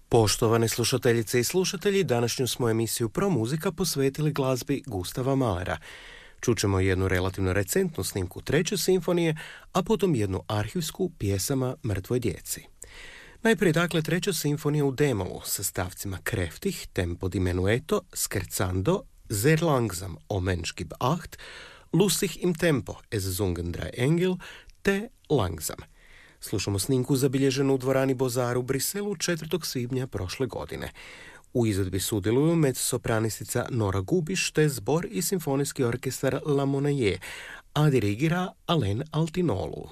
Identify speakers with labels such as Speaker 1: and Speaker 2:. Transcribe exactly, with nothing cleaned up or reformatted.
Speaker 1: Poštovane slušateljice i slušatelji, današnju smo emisiju Pro muzika posvetili glazbi Gustava Mahlera. Čućemo jednu relativno recentnu snimku treće simfonije, a potom jednu arhivsku pjesama mrtvoj djeci. Najprije dakle treća simfonija u D-molu sa stavcima kreftig, tempo di menueto, scherzando, sehr langsam, o Mensch gib acht, lustig im tempo, es zungen drei Engel, te langsam. Slušamo snimku zabilježenu u dvorani Bozar u Briselu četvrtog svibnja prošle godine. U izvedbi sudjeluju mezzosopranistica Nora Gubiš te zbor i simfonijski orkestar La Monnaie, a dirigira Alain Altinolu.